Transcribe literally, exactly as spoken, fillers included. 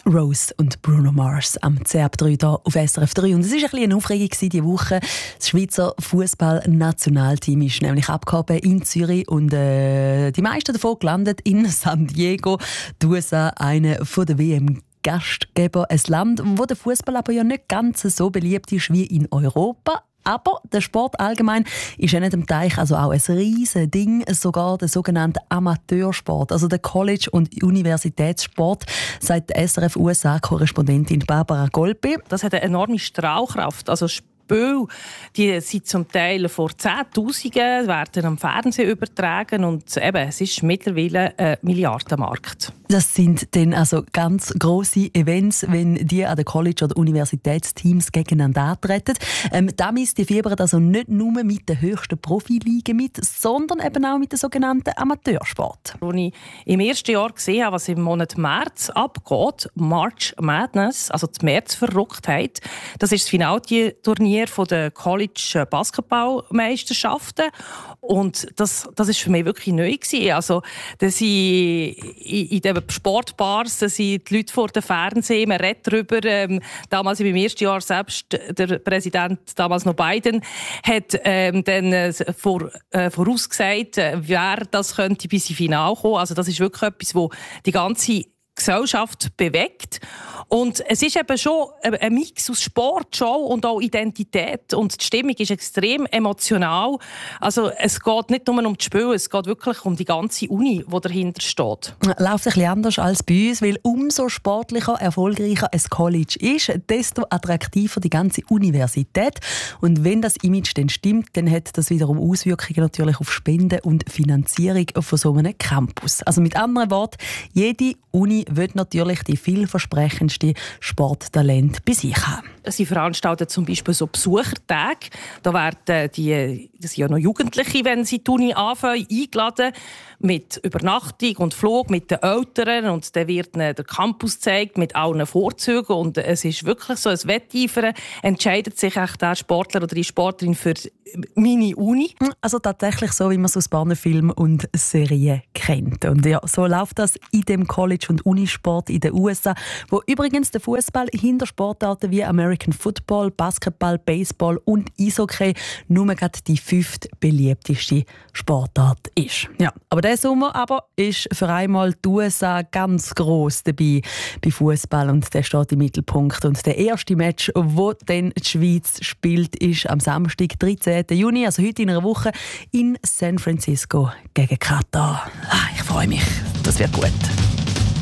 Rose und Bruno Mars am C Ab drei hier auf S R F drei. Und es war ein bisschen eine Aufregung diese Woche. Das Schweizer Fußball-Nationalteam ist nämlich abgehoben in Zürich und äh, die meisten davon gelandet in San Diego. Die U S A, eine der W M-Gastgeber, ein Land, wo der Fußball aber ja nicht ganz so beliebt ist wie in Europa. Aber der Sport allgemein ist ja nicht am Teich, also auch ein riesen Ding, sogar der sogenannte Amateursport, also der College- und Universitätssport, sagt die S R F-U S A-Korrespondentin Barbara Golpi. Das hat eine enorme Strahlkraft. Also Spiele, die sind zum Teil vor Zehntausenden, werden am Fernsehen übertragen und eben, es ist mittlerweile ein Milliardenmarkt. Das sind dann also ganz grosse Events, wenn die an den College- oder Universitätsteams gegeneinander antreten. Ähm, damit die fiebern also nicht nur mit den höchsten Profiligen mit, sondern eben auch mit dem sogenannten Amateursport. Als ich im ersten Jahr gesehen habe, was im Monat März abgeht, March Madness, also die Märzverrücktheit, das ist das Finalturnier von der College Basketballmeisterschaften und das, das ist für mich wirklich neu gewesen. Also, dass ich in, in den Sportbars, da sind die Leute vor dem Fernsehen, man redet darüber. Ähm, damals in meinem ersten Jahr selbst der Präsident, damals noch Biden, hat ähm, dann äh, vor, äh, vorausgesagt, äh, wer das könnte bis ins Finale kommen. Also das ist wirklich etwas, wo die ganze Gesellschaft bewegt. Und es ist eben schon ein Mix aus Sport, Show und auch Identität. Und die Stimmung ist extrem emotional. Also es geht nicht nur um das Spiel, es geht wirklich um die ganze Uni, die dahinter steht. Läuft ein bisschen anders als bei uns, weil umso sportlicher, erfolgreicher ein College ist, desto attraktiver die ganze Universität. Und wenn das Image dann stimmt, dann hat das wiederum Auswirkungen natürlich auf Spenden und Finanzierung von so einem Campus. Also mit anderen Worten, jede Uni will natürlich die vielversprechendste Sporttalente bei sich haben. Sie veranstalten zum Beispiel so Besuchertage. Da werden die, das sind ja noch Jugendliche, wenn sie die Uni anfangen, eingeladen mit Übernachtung und Flug mit den Eltern. Und dann wird ihnen der Campus gezeigt mit allen Vorzügen. Und es ist wirklich so ein Wetteifern. Entscheidet sich echt der Sportler oder die Sportlerin für meine Uni. Also tatsächlich so, wie man es aus Filmen und Serien kennt. Und ja, so läuft das in dem College- und Unisport in den U S A, wo übrigens der Fußball hinter Sportarten wie American Football, Basketball, Baseball und Eishockey nur gerade die fünfte beliebteste Sportart ist. Ja, aber diesen Sommer aber ist für einmal die U S A ganz gross dabei bei Fußball und der steht im Mittelpunkt. Und der erste Match, wo dann die Schweiz spielt, ist am Samstag, dreizehnten Juni, also heute in einer Woche, in San Francisco gegen Katar. Ah, ich freue mich, das wird gut.